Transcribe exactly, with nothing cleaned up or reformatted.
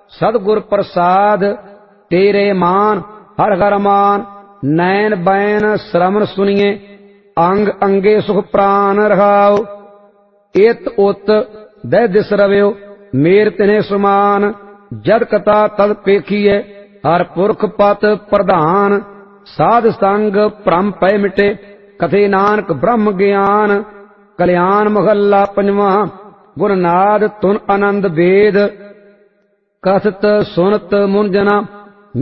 सतगुर प्रसाद तेरे मान। हर हर मान नैन बैन श्रवण सुनिए, अंग अंगे सुख प्राण रहाओ। इत उत दह दिस रव्यो, मेर तिन्हे समान। जद कथा तद पेखिए, हर पुरख पत प्रधान। साध संग भ्रम पै मिटे, कथे नानक ब्रह्म ज्ञान। कल्याण महला पंजवा। गुरनाद तुन आनंद वेद, कथत सुनत मुन जना।